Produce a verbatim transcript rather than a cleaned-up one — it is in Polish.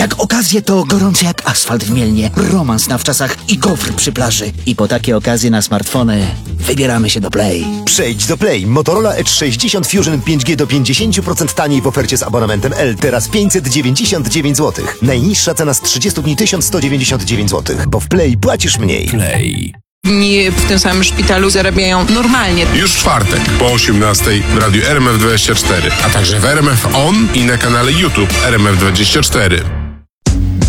Jak okazje to gorący jak asfalt w Mielnie, romans na wczasach i gofr przy plaży. I po takie okazje na smartfony wybieramy się do Play. Przejdź do Play. Motorola Edge sześćdziesiąt Fusion pięć G do pięćdziesiąt procent taniej w ofercie z abonamentem L. Teraz pięćset dziewięćdziesiąt dziewięć złotych. Najniższa cena z trzydziestu dni tysiąc sto dziewięćdziesiąt dziewięć złotych. Bo w Play płacisz mniej. Play. Nie w tym samym szpitalu zarabiają normalnie. Już w czwartek po osiemnastej w radiu R M F dwadzieścia cztery, a także w R M F On i na kanale YouTube R M F dwadzieścia cztery.